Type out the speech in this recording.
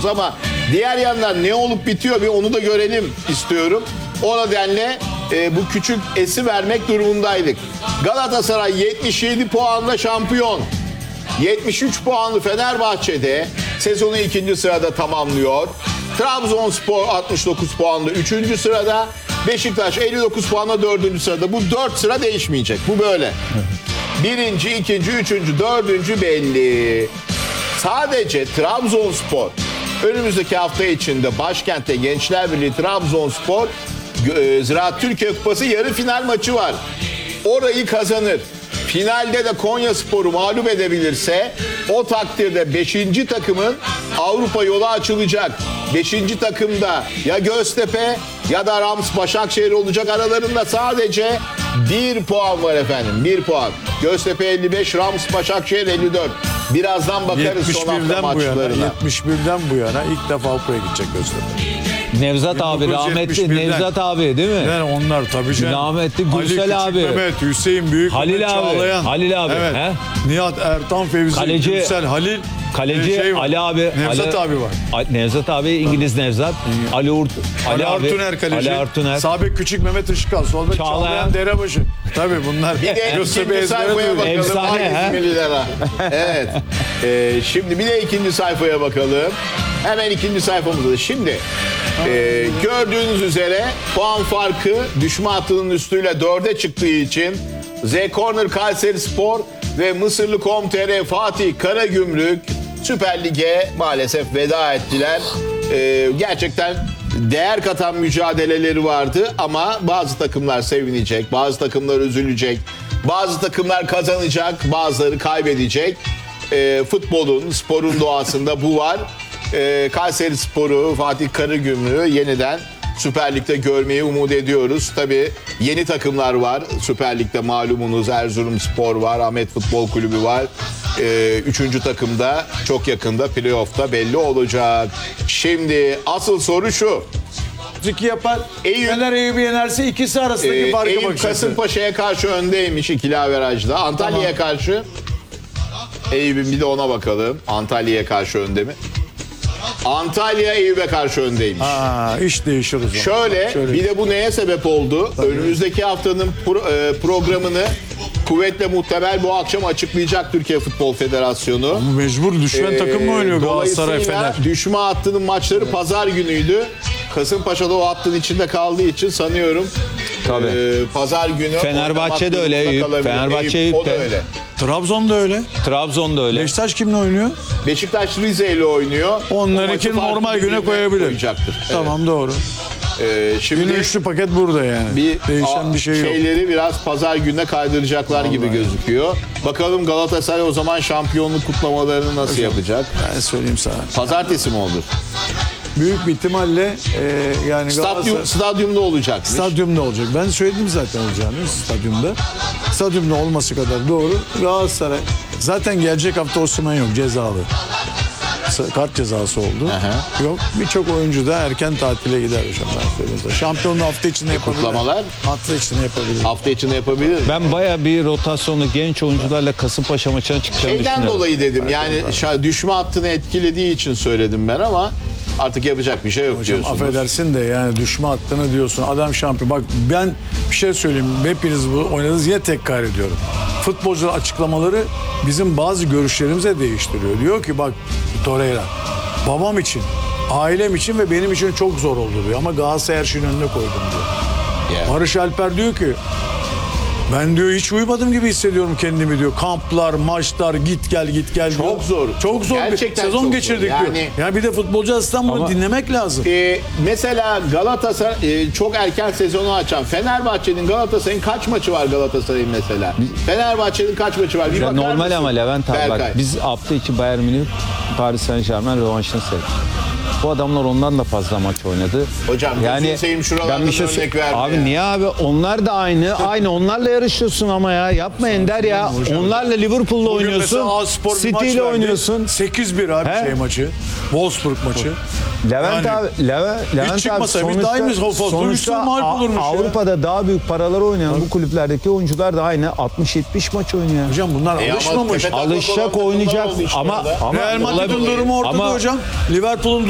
biliyorsunuz ama diğer yandan ne olup bitiyor bir onu da görelim istiyorum. O nedenle bu küçük esi vermek durumundaydık. Galatasaray 77 puanla şampiyon. 73 puanlı Fenerbahçe'de sezonu 2. sırada tamamlıyor. Trabzonspor 69 puanlı 3. sırada. Beşiktaş 59 puanla 4. sırada. Bu 4 sıra değişmeyecek. Bu böyle. 1. 2. 3. 4. belli. Sadece Trabzonspor önümüzdeki hafta içinde başkentte Gençler Birliği Trabzonspor Ziraat Türkiye Kupası yarı final maçı var. Orayı kazanır. Finalde de Konyaspor'u mağlup edebilirse o takdirde 5. takımın Avrupa yolu açılacak. 5. takımda ya Göztepe ya da Rams Başakşehir olacak. Aralarında sadece 1 puan var efendim. 1 puan. Göztepe 55, Rams Başakşehir 54. Birazdan bakarız son hafta maçlarına. 71'den bu yana ilk defa Avrupa'ya gidecek Göztepe. Nevzat abi, rahmetli 1971'den. Nevzat abi değil mi? Yani onlar tabii canım. Rahmetli Gürsel Ali abi. Küçük Mehmet, Hüseyin Büyük Halil Mehmet abi, Çağlayan. Halil abi, Evet. he? Nihat Ertan Fevzi, Kaleci- Gürsel Halil. Kaleci var. Ali abi. Nevzat abi var. Nevzat abi, İngiliz Nevzat. Ali Ali abi, Artuner kaleci. Ali Artuner. Sabek Küçük Mehmet Işıkal. Solda Çağlayan. Çağlayan Derebaşı. Tabii bunlar. Bir de Göztepe ikinci ezbere sayfaya duyuyor. bakalım. Efsane, Hangi he? İzmirlilere? Evet. Şimdi bir de ikinci sayfaya bakalım. Hemen ikinci sayfamızda. Şimdi gördüğünüz üzere puan farkı düşme hattının üstüyle 4'e çıktığı için Z Corner Kayserispor ve Mısırlı Com.tr Fatih Karagümrük Süper Lig'e maalesef veda ettiler. Gerçekten değer katan mücadeleleri vardı ama bazı takımlar sevinecek, bazı takımlar üzülecek, bazı takımlar kazanacak, bazıları kaybedecek. Futbolun, sporun doğasında bu var. Kayserispor'u, Fatih Karagümrük'ü yeniden Süper Lig'de görmeyi umut ediyoruz. Tabii yeni takımlar var. Süper Lig'de malumunuz Erzurumspor var, Ahmet Futbol Kulübü var. Üçüncü takımda çok yakında playoff'ta belli olacak. Şimdi asıl soru şu. 2 yapar. Eyüp- Fener Eyüp'ü yenerse ikisi arasındaki farka Eyüp bakacağız. Kasımpaşa'ya karşı öndeymiş ikili averajda. Antalya'ya karşı Eyüp'ün bir de ona bakalım. Antalya'ya karşı önde mi? Antalya Eyüp'e karşı öndeymiş. İş değişir o zaman. Şöyle bir de bu neye sebep oldu? Önümüzdeki haftanın programını kuvvetle muhtemel bu akşam açıklayacak Türkiye Futbol Federasyonu. Bu mecbur düşman takım mı oynuyor Galatasaray Dolayısıyla Fener? düşme hattının maçları pazar günüydü. Kasımpaşa'da o hattın içinde kaldığı için sanıyorum Tabii. pazar günü Fenerbahçe de öyle, oynamak Eyüp. durumunda kalabilir. Fenerbahçe, Eyüp, o da Eyüp. öyle. Trabzon'da öyle. Trabzon'da öyle. Beşiktaş kimle oynuyor? Beşiktaş Rize ile oynuyor. Onlarınki O maçı normal farklı bir güne güne koyabilir. koyacaktır. Tamam doğru. Şimdi Yine üçlü paket burada yani. Değişen bir şey yok. Şeyleri biraz pazar gününe kaydıracaklar gibi gözüküyor. Bakalım Galatasaray o zaman şampiyonluk kutlamalarını nasıl yapacak? Ben söyleyeyim sana. Pazartesi mi olur? Büyük bir ihtimalle yani Stadyumda olacakmış. Stadyumda olacak. Ben söyledim zaten olacağını stadyumda. Stadyumda olması kadar doğru. Galatasaray zaten gelecek hafta Osimhen yok, cezalı. Kart cezası oldu. Aha. Yok. Birçok oyuncu da erken tatile gider hocam, ben söyleyeyim sana. Şampiyonluğu hafta içinde yapabilir. kutlamalar? Hafta içinde yapabilir. Hafta içinde yapabilir. Ben baya bir rotasyonlu genç oyuncularla Kasımpaşa maçına çıkacağını Şeyden düşünüyorum. dolayı dedim yani düşme hattını etkilediği için söyledim ben ama artık yapacak bir şey yok Hocam diyorsunuz. affedersin de yani düşme hattını diyorsun. Adam şampiyon. Bak ben bir şey söyleyeyim. Hepiniz bu oynadınız, yine tekrar ediyorum. Futbolcular açıklamaları bizim bazı görüşlerimize değiştiriyor. Diyor ki bak Torreira, babam için, ailem için ve benim için çok zor oldu diyor. Ama Galatasaray her şeyin önüne koydum diyor. Yeah. Barış Alper diyor ki ben diyor hiç uyumadım gibi hissediyorum kendimi diyor. Kamplar, maçlar, git gel diyor. Çok zor. Çok zor. Gerçekten bir sezon çok geçirdik zor. diyor. Yani- Yani bir de futbolcu açısından bunu dinlemek lazım. Mesela Galatasaray çok erken sezonu açan Fenerbahçe'nin Galatasaray'ın kaç maçı var Galatasaray'ın mesela? Fenerbahçe'nin kaç maçı var? Bir Ya bakar normal mısın? ama Levent abi bak Berkay. biz hafta içi Bayern Münih Paris Saint-Germain rövanşını seyrettik. Bu adamlar ondan da fazla maç oynadı. Hocam, gözünü seveyim şuralardan örnek verme Abi ya. niye abi? Onlar da aynı onlarla yarışıyorsun ama ya. Yapma Ender ya. Onlarla Liverpool'la Bugün oynuyorsun. mesela A-Spor bir maç City ile verdi. oynuyorsun. 8-1 abi He? şey maçı. Wolfsburg maçı. Levent Yani abi, Levent çıkmasa abi biz daimiz sonuçta mağlup olurmuş ya. Avrupa'da daha büyük paralar oynayan bu kulüplerdeki oyuncular da aynı 60-70 maç oynuyor. Hocam bunlar ama alışmamış. tepe taklak olan Alışacak, takımlar oynayacak oldu işte ama orada. ama Real Madrid'in olabilir. durumu ortada Ama hocam. Liverpool'un